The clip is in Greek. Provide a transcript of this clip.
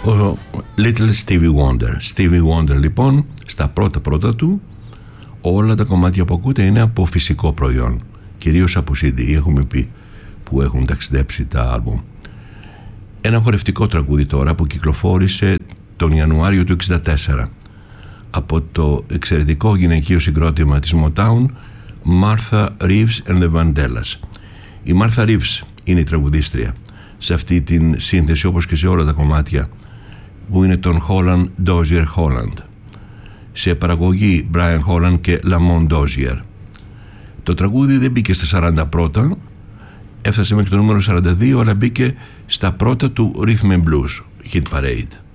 Ο Little Stevie Wonder. Stevie Wonder λοιπόν, στα πρώτα του, όλα τα κομμάτια που ακούτε είναι από φυσικό προϊόν, κυρίως από CD, έχουμε πει, που έχουν ταξιδέψει τα άλμπουμ. Ένα χορευτικό τραγούδι τώρα που κυκλοφόρησε τον Ιανουάριο του 1964 από το εξαιρετικό γυναικείο συγκρότημα της Motown, Martha Reeves and the Vandellas. Η Martha Reeves είναι η τραγουδίστρια σε αυτή την σύνθεση, όπως και σε όλα τα κομμάτια, που είναι των Holland Dozier Holland, σε παραγωγή Brian Holland και Lamont Dozier. Το τραγούδι δεν μπήκε στα 40 πρώτα, έφτασε μέχρι το νούμερο 42, αλλά μπήκε στα πρώτα του Rhythm and Blues Hit Parade.